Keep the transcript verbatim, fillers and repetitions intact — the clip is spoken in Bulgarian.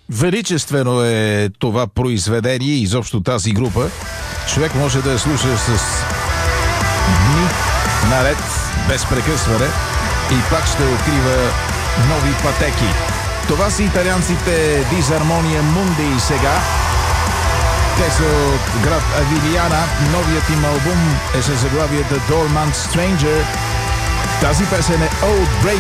Величествено е това произведение и изобщо тази група. Човек може да я слуша с дни наред, без прекъсване и пак ще открива нови пътеки. Това са италианците Disarmonia Mundi сега. Те са от град Авилиана. Новият им албум е със заглавието Dormant Stranger. Тази песен е Old Break.